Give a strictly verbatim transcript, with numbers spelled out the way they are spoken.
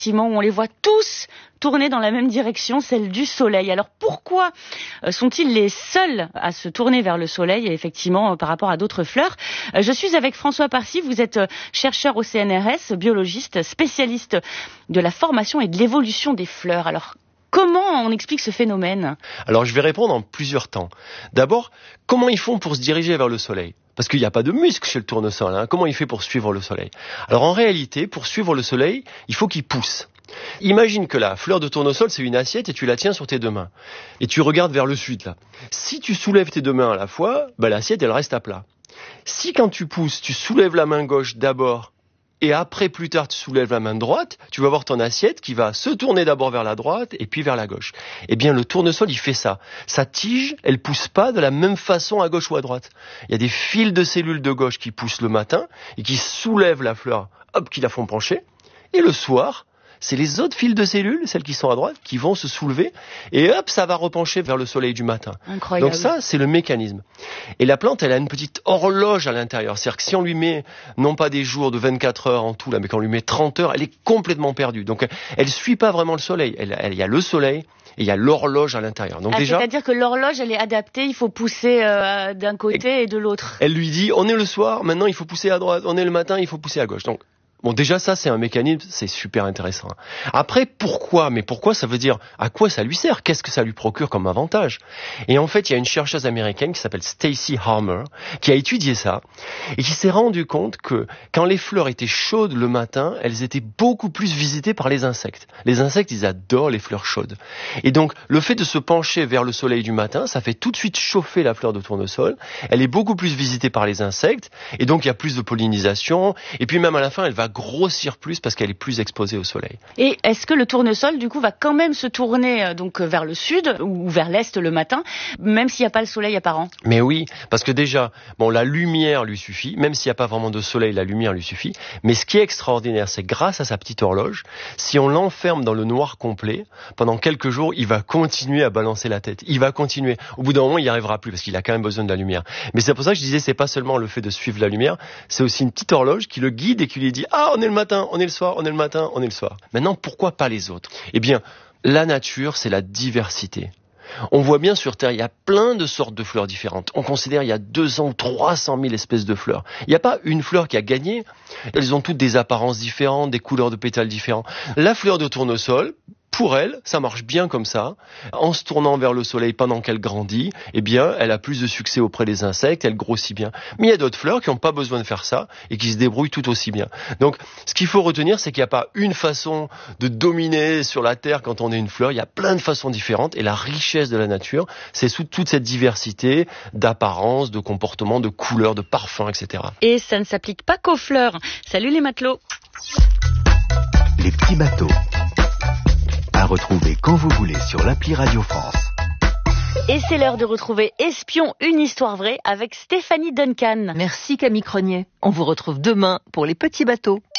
Effectivement, on les voit tous tourner dans la même direction, celle du soleil. Alors pourquoi sont-ils les seuls à se tourner vers le soleil, effectivement, par rapport à d'autres fleurs? Je suis avec François Parcy, vous êtes chercheur au C N R S, biologiste, spécialiste de la formation et de l'évolution des fleurs. Alors, comment on explique ce phénomène? Alors, je vais répondre en plusieurs temps. D'abord, comment ils font pour se diriger vers le soleil? Parce qu'il n'y a pas de muscle chez le tournesol. Hein. Comment il fait pour suivre le soleil? Alors, en réalité, pour suivre le soleil, il faut qu'il pousse. Imagine que la fleur de tournesol, c'est une assiette et tu la tiens sur tes deux mains. Et tu regardes vers le sud, là. Si tu soulèves tes deux mains à la fois, ben, l'assiette, elle reste à plat. Si quand tu pousses, tu soulèves la main gauche d'abord, et après, plus tard, tu soulèves la main droite, tu vas voir ton assiette qui va se tourner d'abord vers la droite et puis vers la gauche. Eh bien, le tournesol, il fait ça. Sa tige, elle pousse pas de la même façon à gauche ou à droite. Il y a des fils de cellules de gauche qui poussent le matin et qui soulèvent la fleur, hop, qui la font pencher. Et le soir, c'est les autres fils de cellules, celles qui sont à droite, qui vont se soulever et hop, ça va repencher vers le soleil du matin. Incroyable. Donc ça, c'est le mécanisme. Et la plante, elle a une petite horloge à l'intérieur. C'est-à-dire que si on lui met, non pas des jours de vingt-quatre heures en tout, là, mais qu'on lui met trente heures, elle est complètement perdue. Donc elle ne suit pas vraiment le soleil. Elle, elle, il y a le soleil et il y a l'horloge à l'intérieur. Donc ah, déjà, c'est-à-dire que l'horloge, elle est adaptée, il faut pousser euh, d'un côté et, et de l'autre. Elle lui dit, on est le soir, maintenant il faut pousser à droite. On est le matin, il faut pousser à gauche. Donc bon, déjà, ça, c'est un mécanisme, c'est super intéressant. Après, pourquoi? Mais pourquoi, ça veut dire, à quoi ça lui sert? Qu'est-ce que ça lui procure comme avantage? Et en fait, il y a une chercheuse américaine qui s'appelle Stacy Harmer, qui a étudié ça, et qui s'est rendu compte que quand les fleurs étaient chaudes le matin, elles étaient beaucoup plus visitées par les insectes. Les insectes, ils adorent les fleurs chaudes. Et donc, le fait de se pencher vers le soleil du matin, ça fait tout de suite chauffer la fleur de tournesol. Elle est beaucoup plus visitée par les insectes, et donc il y a plus de pollinisation, et puis même à la fin, elle va grossir plus parce qu'elle est plus exposée au soleil. Et est-ce que le tournesol, du coup, va quand même se tourner euh, donc vers le sud ou vers l'est le matin, même s'il n'y a pas le soleil apparent? Mais oui, parce que déjà, bon, la lumière lui suffit, même s'il n'y a pas vraiment de soleil, la lumière lui suffit. Mais ce qui est extraordinaire, c'est grâce à sa petite horloge, si on l'enferme dans le noir complet, pendant quelques jours, il va continuer à balancer la tête. Il va continuer. Au bout d'un moment, il n'y arrivera plus parce qu'il a quand même besoin de la lumière. Mais c'est pour ça que je disais, c'est pas seulement le fait de suivre la lumière, c'est aussi une petite horloge qui le guide et qui lui dit, ah, on est le matin, on est le soir, on est le matin, on est le soir. Maintenant, pourquoi pas les autres? Eh bien, la nature, c'est la diversité. On voit bien sur Terre, il y a plein de sortes de fleurs différentes. On considère il y a deux cents ou trois cent mille espèces de fleurs. Il n'y a pas une fleur qui a gagné. Elles ont toutes des apparences différentes, des couleurs de pétales différentes. La fleur de tournesol, pour elle, ça marche bien comme ça. En se tournant vers le soleil pendant qu'elle grandit, eh bien, elle a plus de succès auprès des insectes, elle grossit bien. Mais il y a d'autres fleurs qui n'ont pas besoin de faire ça et qui se débrouillent tout aussi bien. Donc, ce qu'il faut retenir, c'est qu'il n'y a pas une façon de dominer sur la Terre quand on est une fleur. Il y a plein de façons différentes et la richesse de la nature, c'est sous toute cette diversité d'apparence, de comportement, de couleurs, de parfums, et cetera. Et ça ne s'applique pas qu'aux fleurs. Salut les matelots. Les petits bateaux. À retrouver quand vous voulez sur l'appli Radio France. Et c'est l'heure de retrouver Espion, une histoire vraie avec Stéphanie Duncan. Merci Camille Cronier. On vous retrouve demain pour les petits bateaux.